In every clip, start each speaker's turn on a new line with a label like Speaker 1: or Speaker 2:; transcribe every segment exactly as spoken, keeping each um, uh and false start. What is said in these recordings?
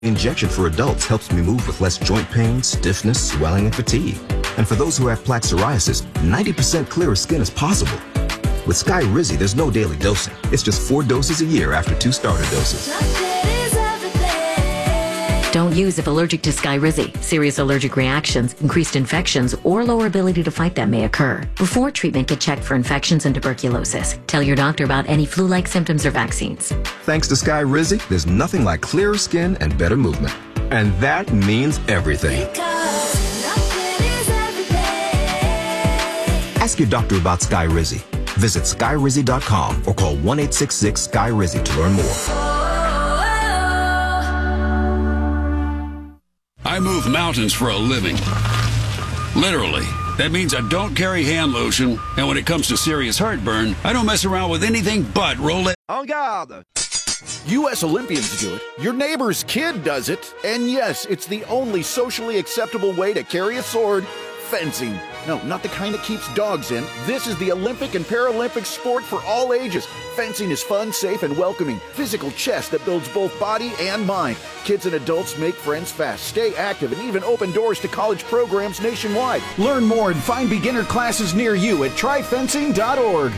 Speaker 1: Injection for adults helps me move with less joint pain, stiffness, swelling, and fatigue. And for those who have plaque psoriasis, ninety percent clearer skin is possible. With Skyrizi, there's no daily dosing. It's just four doses a year after two starter doses.
Speaker 2: Don't use if allergic to Skyrizi. Serious allergic reactions, increased infections, or lower ability to fight them may occur. Before treatment, get checked for infections and tuberculosis. Tell your doctor about any flu-like symptoms or vaccines.
Speaker 1: Thanks to Skyrizi, there's nothing like clearer skin and better movement. And that means everything. Ask your doctor about Skyrizi. Visit Skyrizi dot com or call one eight six six Skyrizi to learn more.
Speaker 3: I move mountains for a living. Literally. That means I don't carry hand lotion, and when it comes to serious heartburn, I don't mess around with anything but Rolaids.
Speaker 4: En garde! U S Olympians do it, your neighbor's kid does it, and yes, it's the only socially acceptable way to carry a sword, fencing. No, not the kind that keeps dogs in. This is the Olympic and Paralympic sport for all ages. Fencing is fun, safe, and welcoming. Physical chess that builds both body and mind. Kids and adults make friends fast, stay active, and even open doors to college programs nationwide. Learn more and find beginner classes near you at try fencing dot org.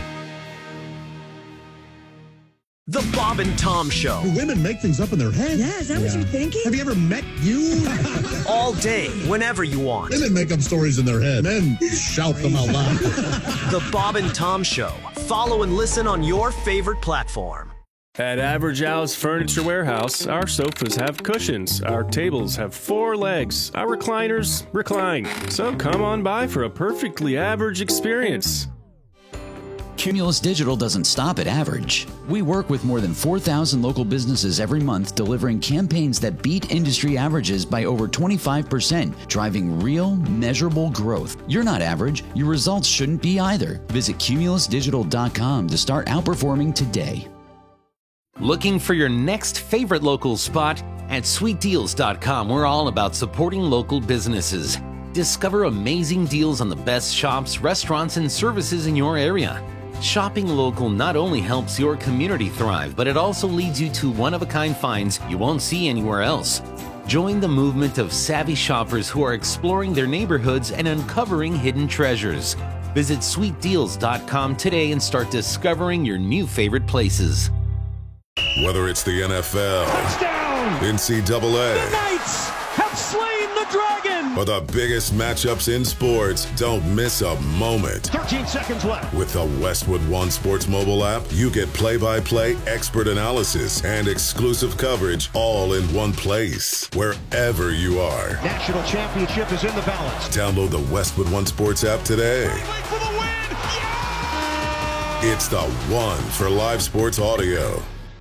Speaker 5: The Bob and Tom Show.
Speaker 6: Do women make things up in their head?
Speaker 7: Yeah, is that yeah. what you're thinking?
Speaker 6: Have you ever met you?
Speaker 5: All day, whenever you want.
Speaker 6: Women make up stories in their head. Men shout them out loud.
Speaker 5: The Bob and Tom Show. Follow and listen on your favorite platform.
Speaker 8: At Average Al's Furniture Warehouse, our sofas have cushions, our tables have four legs, our recliners recline. So come on by for a perfectly average experience.
Speaker 9: Cumulus Digital doesn't stop at average. We work with more than four thousand local businesses every month, delivering campaigns that beat industry averages by over twenty-five percent, driving real, measurable growth. You're not average. Your results shouldn't be either. Visit cumulus digital dot com to start outperforming today.
Speaker 10: Looking for your next favorite local spot? At sweet deals dot com, we're all about supporting local businesses. Discover amazing deals on the best shops, restaurants, and services in your area. Shopping local not only helps your community thrive, but it also leads you to one-of-a-kind finds you won't see anywhere else. Join the movement of savvy shoppers who are exploring their neighborhoods and uncovering hidden treasures. Visit sweet deals dot com today and start discovering your new favorite places.
Speaker 11: Whether it's the N F L, touchdown, N C double A,
Speaker 12: the Knights have slain the dragon,
Speaker 11: or the biggest matchups in sports, don't miss a moment.
Speaker 12: thirteen seconds left.
Speaker 11: With the Westwood One Sports mobile app, you get play-by-play, expert analysis, and exclusive coverage all in one place, wherever you are.
Speaker 12: National championship is in the balance.
Speaker 11: Download the Westwood One Sports app today.
Speaker 12: For the win. Yeah!
Speaker 11: It's the one for live sports audio.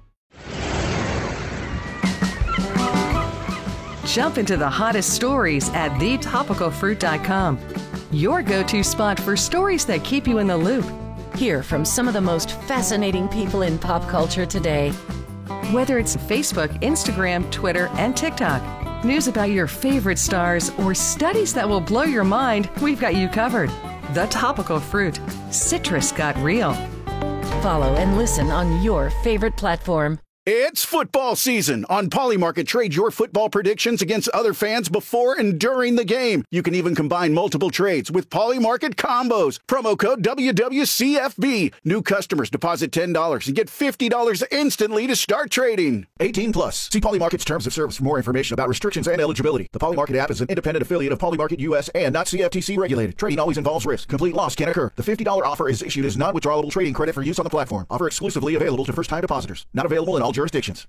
Speaker 13: Jump into the hottest stories at the topical fruit dot com. Your go-to spot for stories that keep you in the loop.
Speaker 14: Hear from some of the most fascinating people in pop culture today.
Speaker 13: Whether it's Facebook, Instagram, Twitter, and TikTok, news about your favorite stars, or studies that will blow your mind, we've got you covered. The Topical Fruit. Citrus got real.
Speaker 14: Follow and listen on your favorite platform.
Speaker 4: It's football season. On Polymarket, trade your football predictions against other fans before and during the game. You can even combine multiple trades with Polymarket combos. Promo code W W C F B. New customers deposit ten dollars and get fifty dollars instantly to start trading. eighteen plus. See Polymarket's terms of service for more information about restrictions and eligibility. The Polymarket app is an independent affiliate of Polymarket U S and not C F T C regulated. Trading always involves risk. Complete loss can occur. The fifty dollars offer is issued as non-withdrawable trading credit for use on the platform. Offer exclusively available to first-time depositors. Not available in all jurisdictions.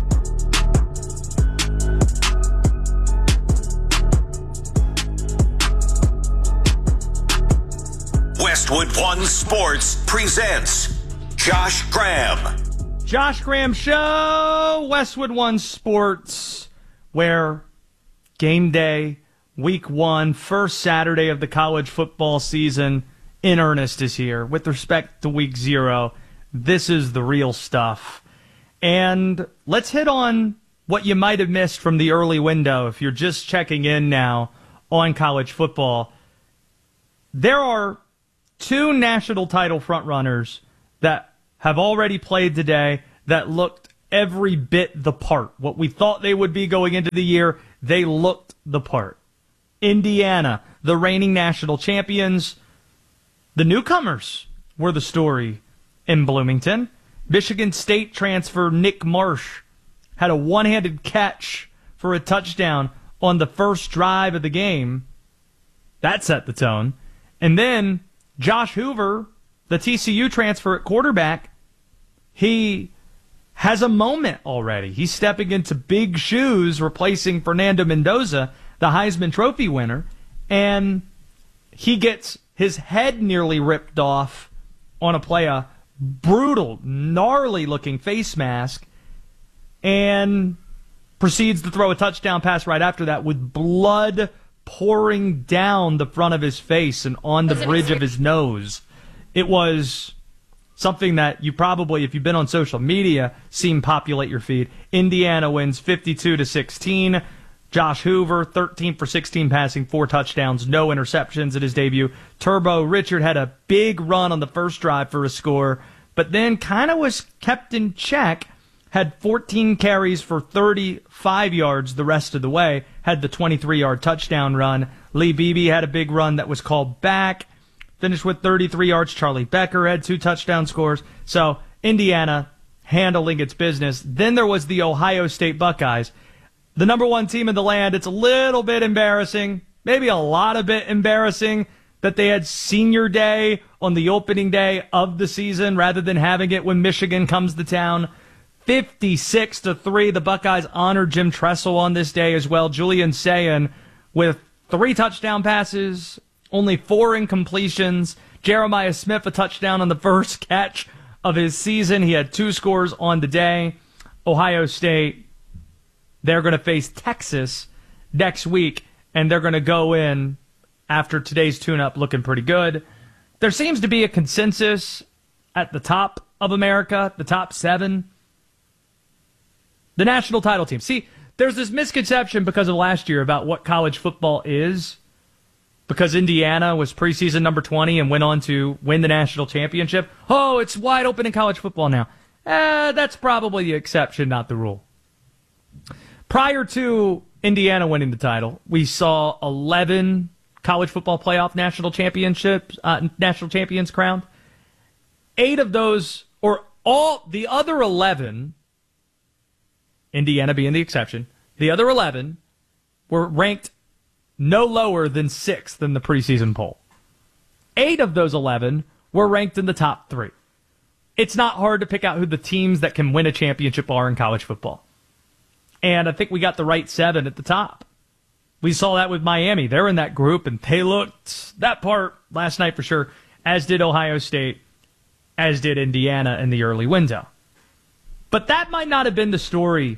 Speaker 15: Westwood One Sports presents Josh Graham.
Speaker 16: Josh Graham Show, Westwood One Sports, where game day, week one, first Saturday of the college football season in earnest is here. With respect to week zero, this is the real stuff. And let's hit on what you might have missed from the early window if you're just checking in now on college football. There are two national title frontrunners that have already played today that looked every bit the part. What we thought they would be going into the year, they looked the part. Indiana, the reigning national champions. The newcomers were the story in Bloomington. Michigan State transfer Nick Marsh had a one-handed catch for a touchdown on the first drive of the game. That set the tone. And then Josh Hoover, the T C U transfer at quarterback, he has a moment already. He's stepping into big shoes, replacing Fernando Mendoza, the Heisman Trophy winner, and he gets his head nearly ripped off on a play, a brutal, gnarly-looking face mask, and proceeds to throw a touchdown pass right after that with blood pouring down the front of his face and on the bridge of his nose. It was something that you probably, if you've been on social media, seen populate your feed. Indiana wins fifty-two to sixteen. Josh Hoover, thirteen for sixteen passing, four touchdowns, no interceptions at his debut. Turbo Richard had a big run on the first drive for a score, but then kind of was kept in check, had fourteen carries for thirty-five yards the rest of the way, had the twenty-three-yard touchdown run. Lee Beebe had a big run that was called back, finished with thirty-three yards. Charlie Becker had two touchdown scores. So Indiana handling its business. Then there was the Ohio State Buckeyes, the number one team in the land. It's a little bit embarrassing, maybe a lot of bit embarrassing, that they had senior day on the opening day of the season rather than having it when Michigan comes to town. fifty-six to three, the Buckeyes honored Jim Tressel on this day as well. Julian Sayin with three touchdown passes, only four incompletions. Jeremiah Smith, a touchdown on the first catch of his season. He had two scores on the day. Ohio State, they're going to face Texas next week, and they're going to go in after today's tune-up looking pretty good. There seems to be a consensus at the top of America, the top seven. The national title team. See, there's this misconception because of last year about what college football is, because Indiana was preseason number twenty and went on to win the national championship. Oh, it's wide open in college football now. Eh, that's probably the exception, not the rule. Prior to Indiana winning the title, we saw eleven college football playoff national championships, uh, national champions crowned. Eight of those, or all the other eleven, Indiana being the exception, the other eleven were ranked no lower than sixth in the preseason poll. Eight of those eleven were ranked in the top three. It's not hard to pick out who the teams that can win a championship are in college football. And I think we got the right seven at the top. We saw that with Miami. They're in that group, and they looked that part last night for sure, as did Ohio State, as did Indiana in the early window. But that might not have been the story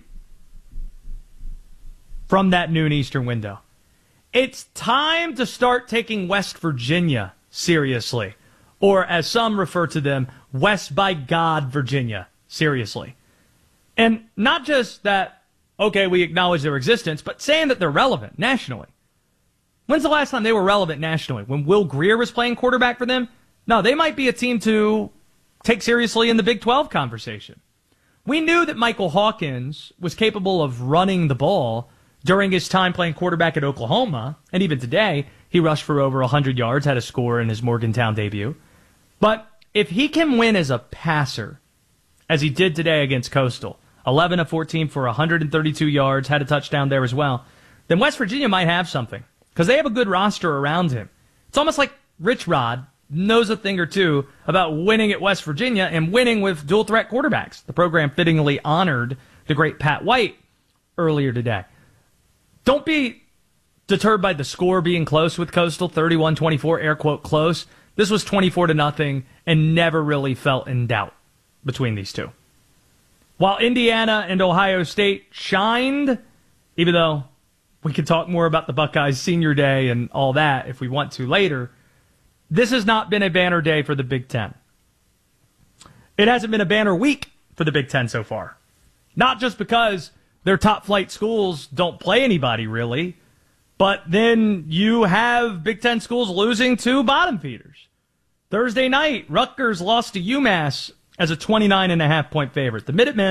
Speaker 16: from that noon Eastern window. It's time to start taking West Virginia seriously, or as some refer to them, West by God Virginia seriously. And not just that, okay, we acknowledge their existence, but saying that they're relevant nationally. When's the last time they were relevant nationally? When Will Grier was playing quarterback for them? No, they might be a team to take seriously in the Big twelve conversation. We knew that Michael Hawkins was capable of running the ball during his time playing quarterback at Oklahoma, and even today, he rushed for over one hundred yards, had a score in his Morgantown debut. But if he can win as a passer, as he did today against Coastal, eleven of fourteen for one hundred thirty-two yards, had a touchdown there as well, then West Virginia might have something, because they have a good roster around him. It's almost like Rich Rod knows a thing or two about winning at West Virginia and winning with dual-threat quarterbacks. The program fittingly honored the great Pat White earlier today. Don't be deterred by the score being close with Coastal, thirty-one twenty-four, air quote close. This was twenty-four to nothing and never really felt in doubt between these two. While Indiana and Ohio State shined, even though we could talk more about the Buckeyes senior day and all that if we want to later, this has not been a banner day for the Big Ten. It hasn't been a banner week for the Big Ten so far. Not just because their top flight schools don't play anybody really, but then you have Big Ten schools losing to bottom feeders. Thursday night, Rutgers lost to UMass as a twenty-nine and a half point favorite. The Minutemen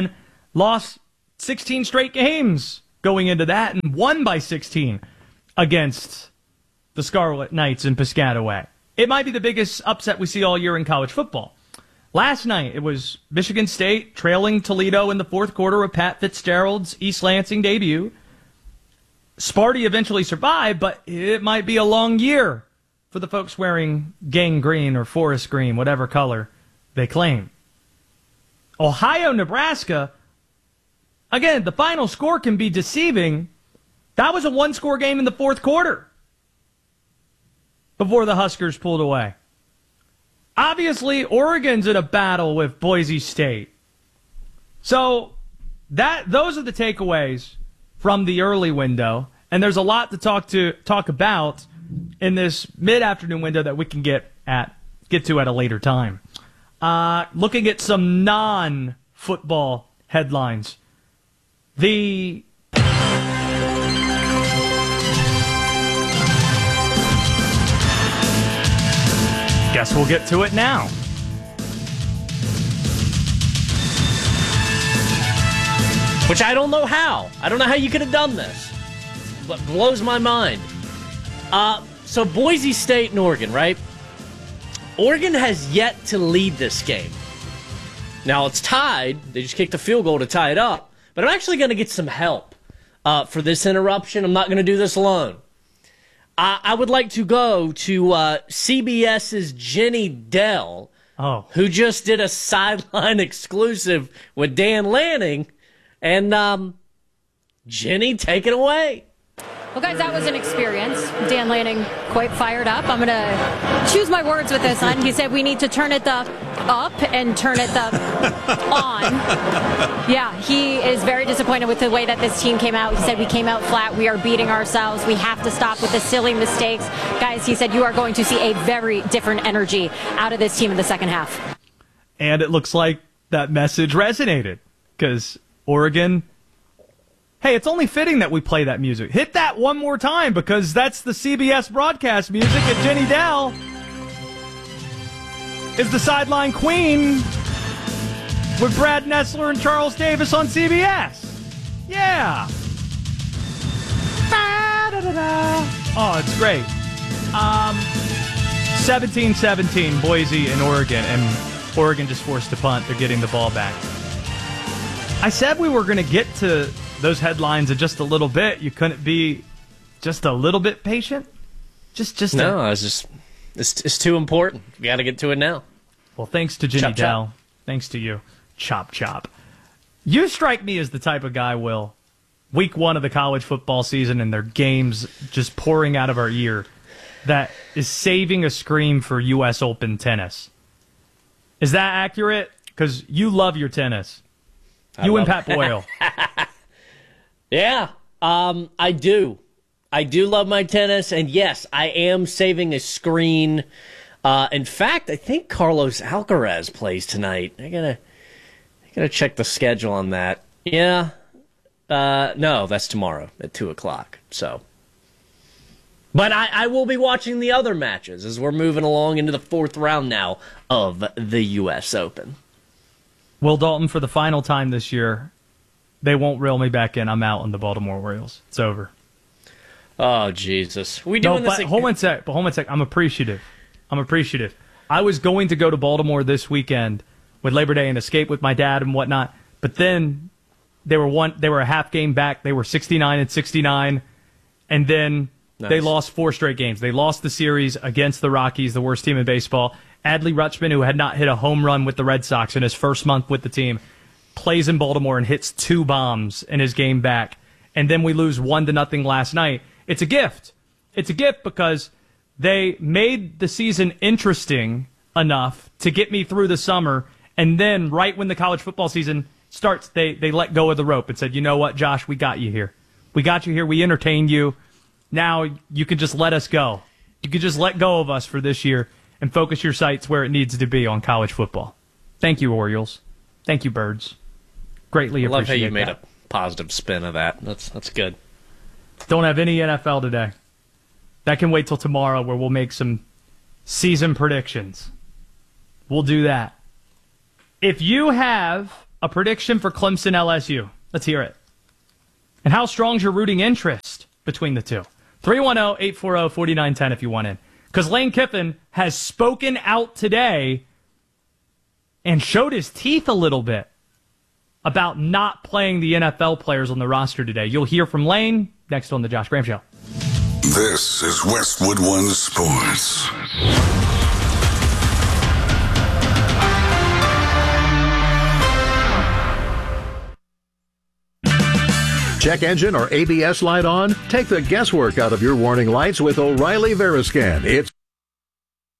Speaker 16: lost sixteen straight games going into that and won by sixteen against the Scarlet Knights in Piscataway. It might be the biggest upset we see all year in college football. Last night, it was Michigan State trailing Toledo in the fourth quarter of Pat Fitzgerald's East Lansing debut. Sparty eventually survived, but it might be a long year for the folks wearing gang green or forest green, whatever color they claim. Ohio, Nebraska, again, the final score can be deceiving. That was a one-score game in the fourth quarter before the Huskers pulled away. Obviously, Oregon's in a battle with Boise State. So that those are the takeaways from the early window, and there's a lot to talk to talk about in this mid-afternoon window that we can get at get to at a later time. Uh, looking at some non-football headlines. The Guess we'll get to it now.
Speaker 7: Which I don't know how. I don't know how you could have done this. But blows my mind. Uh, so Boise State and Oregon, right? Oregon has yet to lead this game. Now it's tied. They just kicked a field goal to tie it up. But I'm actually going to get some help uh, for this interruption. I'm not going to do this alone. I, I would like to go to uh, CBS's Jenny Dell,
Speaker 16: oh.
Speaker 7: who just did a sideline exclusive with Dan Lanning. And, um, Jenny, take it away.
Speaker 17: Well, guys, that was an experience. Dan Lanning quite fired up. I'm going to choose my words with this one. He said we need to turn it the up and turn it the on. Yeah, he is very disappointed with the way that this team came out. He said we came out flat. We are beating ourselves. We have to stop with the silly mistakes. Guys, he said you are going to see a very different energy out of this team in the second half.
Speaker 16: And it looks like that message resonated because Oregon... Hey, it's only fitting that we play that music. Hit that one more time because that's the C B S broadcast music, and Jenny Dell is the sideline queen with Brad Nessler and Charles Davis on C B S. Yeah. Oh, it's great. Um, seventeen seventeen, Boise and Oregon, and Oregon just forced to punt. They're getting the ball back. I said we were going to get to those headlines in just a little bit. You couldn't be just a little bit patient? Just, just
Speaker 7: No,
Speaker 16: a...
Speaker 7: it's just, it's, it's too important. We got to get to it now.
Speaker 16: Well, thanks to Jenny
Speaker 7: Chop,
Speaker 16: Dell.
Speaker 7: chop.
Speaker 16: Thanks to you. Chop, chop. You strike me as the type of guy, Will, week one of the college football season and their games just pouring out of our ear, that is saving a scream for U S Open tennis. Is that accurate? Because you love your tennis.
Speaker 7: I
Speaker 16: you and
Speaker 7: love-
Speaker 16: Pat Boyle.
Speaker 7: Yeah, um, I do. I do love my tennis, and yes, I am saving a screen. Uh, in fact, I think Carlos Alcaraz plays tonight. I gotta, I gotta check the schedule on that. Yeah, uh, no, that's tomorrow at two o'clock. So, but I, I will be watching the other matches as we're moving along into the fourth round now of the U S Open.
Speaker 16: Will Dalton, for the final time this year, they won't reel me back in. I'm out on the Baltimore Orioles. It's over.
Speaker 7: Oh, Jesus. We
Speaker 16: no,
Speaker 7: doing this
Speaker 16: but
Speaker 7: again?
Speaker 16: hold on a sec. But hold on a sec. I'm appreciative. I'm appreciative. I was going to go to Baltimore this weekend with Labor Day and escape with my dad and whatnot. But then they were one. They were a half game back. They were sixty-nine and sixty-nine, and then
Speaker 7: Nice.
Speaker 16: they lost four straight games. They lost the series against the Rockies, the worst team in baseball. Adley Rutschman, who had not hit a home run with the Red Sox in his first month with the team, plays in Baltimore and hits two bombs in his game back. And then we lose one to nothing last night. It's a gift. It's a gift because they made the season interesting enough to get me through the summer. And then right when the college football season starts, they, they let go of the rope and said, you know what, Josh, we got you here. We got you here. We entertained you. Now you can just let us go. You can just let go of us for this year and focus your sights where it needs to be on college football. Thank you, Orioles. Thank you, Birds. Greatly
Speaker 7: I love how
Speaker 16: appreciate
Speaker 7: you made
Speaker 16: that.
Speaker 7: a positive spin of that. That's that's good.
Speaker 16: Don't have any N F L today. That can wait till tomorrow where we'll make some season predictions. We'll do that. If you have a prediction for Clemson L S U. Let's hear it. And how strong's your rooting interest between the two? three one zero, eight four zero, four nine one zero if you want in. Because Lane Kiffin has spoken out today and showed his teeth a little bit about not playing the N F L players on the roster today. You'll hear from Lane next on the Josh Graham Show.
Speaker 15: This is Westwood One Sports.
Speaker 18: Check engine or A B S light on? Take the guesswork out of your warning lights with O'Reilly Veriscan. It's